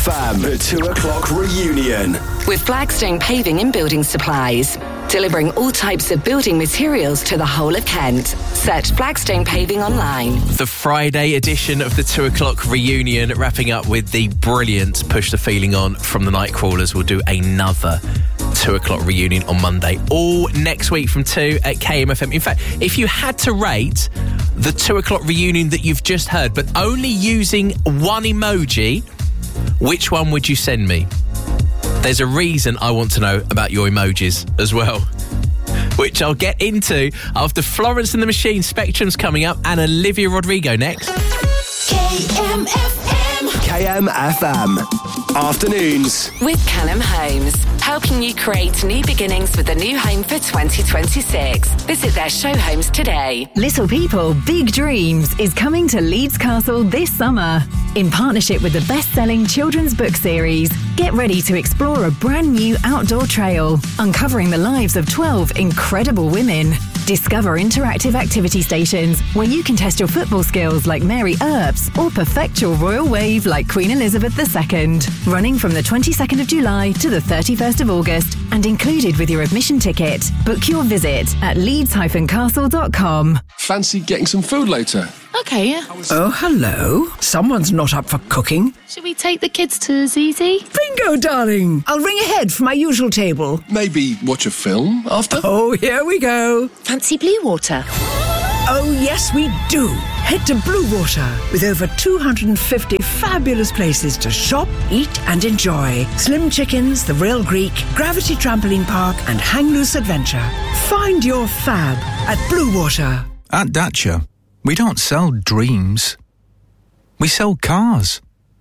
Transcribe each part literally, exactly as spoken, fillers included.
F M, the two o'clock reunion. With Flagstone Paving and Building Supplies. Delivering all types of building materials to the whole of Kent. Search Flagstone Paving online. The Friday edition of the two o'clock reunion, wrapping up with the brilliant Push the Feeling On from the Nightcrawlers. We'll do another two o'clock reunion on Monday, all next week from two at K M F M. In fact, if you had to rate the two o'clock reunion that you've just heard, but only using one emoji, which one would you send me? There's a reason I want to know about your emojis as well, which I'll get into after Florence and the Machine. Spectrum's coming up, and Olivia Rodrigo next. K M F M. K M F M. Afternoons. With Callum Homes. Helping you create new beginnings with a new home for twenty twenty-six. Visit their show homes today. Little People, Big Dreams is coming to Leeds Castle this summer. In partnership with the best-selling children's book series, get ready to explore a brand new outdoor trail, uncovering the lives of twelve incredible women. Discover interactive activity stations where you can test your football skills like Mary Earps or perfect your royal wave like Queen Elizabeth the Second. Running from the twenty-second of July to the thirty-first of August and included with your admission ticket. Book your visit at leeds dash castle dot com. Fancy getting some food later? Okay, yeah. Oh, hello. Someone's not up for cooking. Should we take the kids to Zizi? Bingo, darling. I'll ring ahead for my usual table. Maybe watch a film after? Oh, here we go. Fancy Blue Water? Oh, yes, we do. Head to Blue Water with over two hundred fifty fabulous places to shop, eat and enjoy. Slim Chickens, the Real Greek, Gravity Trampoline Park and Hang Loose Adventure. Find your fab at Blue Water. At Dacia, we don't sell dreams. We sell cars.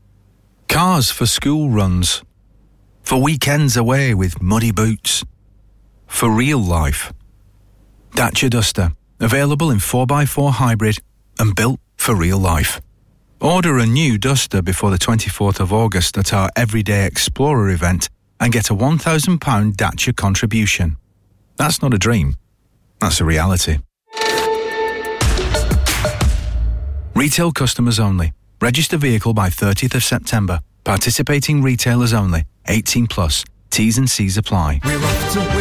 Cars for school runs. For weekends away with muddy boots. For real life. Dacia Duster. Available in four by four hybrid and built for real life. Order a new Duster before the twenty-fourth of August at our Everyday Explorer event and get a one thousand pounds Dacia contribution. That's not a dream. That's a reality. Retail customers only. Register vehicle by thirtieth of September. Participating retailers only. eighteen plus. T's and C's apply. We're off to